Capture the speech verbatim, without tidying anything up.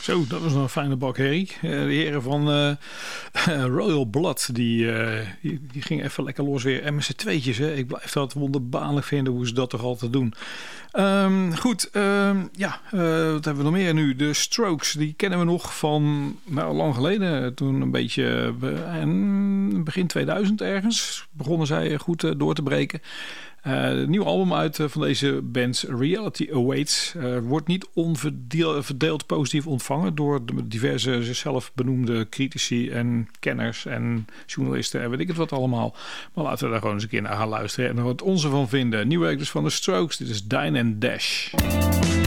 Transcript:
Zo, dat was nog een fijne bak herrie. Uh, de heren van uh, Royal Blood, die, uh, die, die gingen even lekker los weer. En met z'n tweetjes, hè. Ik blijf dat wonderbaarlijk vinden hoe ze dat toch altijd doen. Um, goed, um, ja, uh, wat hebben we nog meer nu? De Strokes, die kennen we nog van nou, lang geleden. Toen een beetje uh, begin tweeduizend ergens begonnen zij goed uh, door te breken. Uh, het nieuwe album uit uh, van deze band, Reality Awaits, uh, wordt niet onverdeeld positief ontvangen door de diverse zichzelf benoemde critici en kenners en journalisten en weet ik het wat allemaal. Maar laten we daar gewoon eens een keer naar gaan luisteren en wat onze van vinden. Nieuw werk dus van de Strokes, dit is Dine and Dash.